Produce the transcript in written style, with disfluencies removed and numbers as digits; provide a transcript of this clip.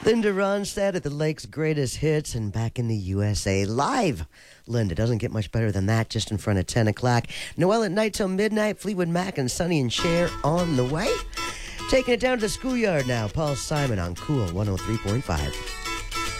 Linda Ronstadt at the Lake's Greatest Hits and back in the USA live. Linda, doesn't get much better than that, just in front of 10 o'clock. Noel at night till midnight. Fleetwood Mac and Sonny and Cher on the way. Taking it down to the schoolyard now. Paul Simon on Cool 103.5.